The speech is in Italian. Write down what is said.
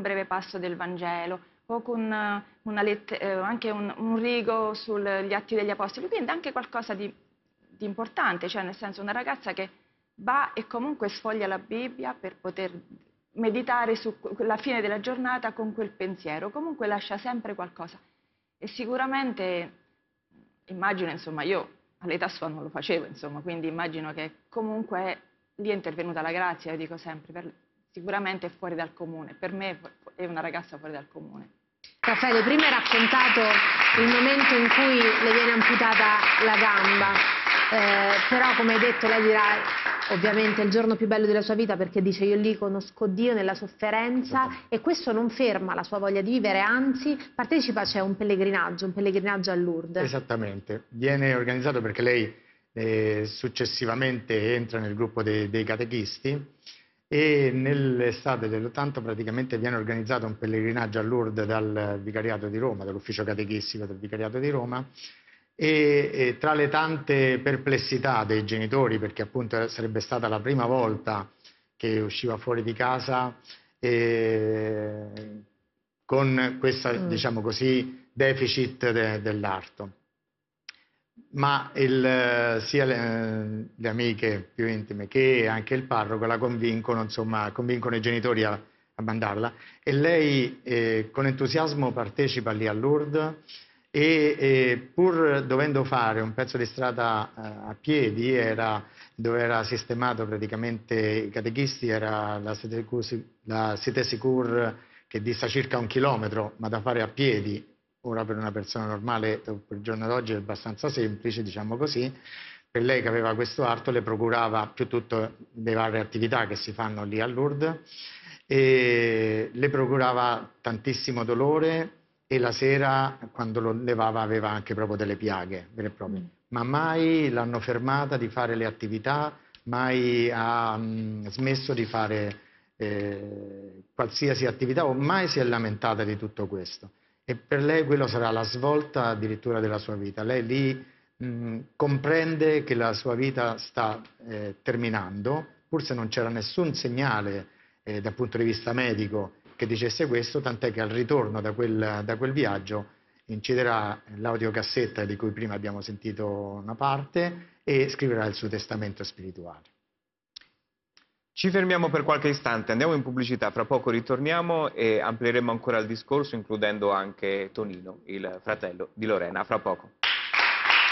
breve passo del Vangelo o con anche un rigo sugli Atti degli Apostoli, quindi anche qualcosa di importante, cioè nel senso una ragazza che va e comunque sfoglia la Bibbia per poter meditare sulla fine della giornata con quel pensiero, comunque lascia sempre qualcosa. E sicuramente, immagino, insomma, io all'età sua non lo facevo, insomma, quindi immagino che comunque lì è intervenuta la grazia, io dico sempre, sicuramente è fuori dal comune, per me è una ragazza fuori dal comune. Raffaele, prima hai raccontato il momento in cui le viene amputata la gamba, però come hai detto lei dirà ovviamente è il giorno più bello della sua vita perché dice io lì conosco Dio nella sofferenza e questo non ferma la sua voglia di vivere, anzi partecipa, c'è un pellegrinaggio a Lourdes. Esattamente, viene organizzato perché lei successivamente entra nel gruppo dei catechisti e nell'estate dell'80 praticamente viene organizzato un pellegrinaggio a Lourdes dal Vicariato di Roma, dall'ufficio catechistico del Vicariato di Roma e tra le tante perplessità dei genitori, perché appunto sarebbe stata la prima volta che usciva fuori di casa con questa, diciamo così, deficit dell'arto. Ma sia le amiche più intime che anche il parroco la convincono, insomma, convincono i genitori a mandarla e lei con entusiasmo partecipa lì a Lourdes e pur dovendo fare un pezzo di strada a piedi, dove era sistemato praticamente i catechisti, era la Cité Sicure che dista circa 1 chilometro, ma da fare a piedi. Ora per una persona normale, per il giorno d'oggi è abbastanza semplice, diciamo così. Per lei che aveva questo arto le procurava più tutto le varie attività che si fanno lì a Lourdes e le procurava tantissimo dolore e la sera quando lo levava aveva anche proprio delle piaghe vere e proprie. Ma mai l'hanno fermata di fare le attività, mai ha smesso di fare qualsiasi attività o mai si è lamentata di tutto questo. E per lei quello sarà la svolta addirittura della sua vita. Lei lì comprende che la sua vita sta terminando, pur se non c'era nessun segnale dal punto di vista medico che dicesse questo, tant'è che al ritorno da quel viaggio inciderà l'audiocassetta di cui prima abbiamo sentito una parte e scriverà il suo testamento spirituale. Ci fermiamo per qualche istante, andiamo in pubblicità, fra poco ritorniamo e amplieremo ancora il discorso includendo anche Tonino, il fratello di Lorena. A fra poco.